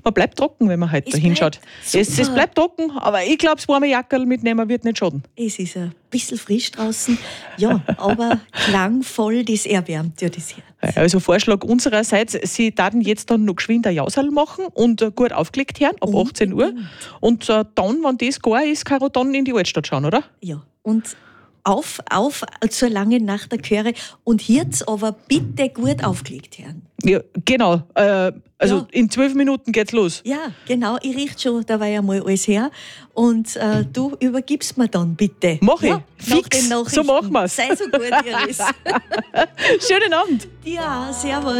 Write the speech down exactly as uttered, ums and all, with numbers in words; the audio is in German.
man bleibt trocken, wenn man heute Es da hinschaut. bleibt Es, es super. bleibt trocken, aber ich glaube, das warme Jackerl mitnehmen wird nicht schaden. Es ist ein bisschen frisch draußen, ja, aber klangvoll, das erwärmt ja das Herz. Also Vorschlag unsererseits, Sie taten jetzt dann noch geschwind ein Jauserl machen und äh, gut aufgelegt hören, ab achtzehn Uhr. Und äh, dann, wenn das gar ist, kann er dann in die Altstadt schauen, oder? Ja, und auf, auf zur langen Nacht der Chöre und jetzt aber bitte gut aufgelegt werden. Ja, genau. Äh, also Ja. in zwölf Minuten geht's los. Ja, genau, ich riech schon, da war ja mal alles her. Und äh, du übergibst mir dann bitte. Mach ich. Ja, Fix. nach den So Nachrichten. machen wir's. Sei so gut, Iris. Schönen Abend. Ja, servus.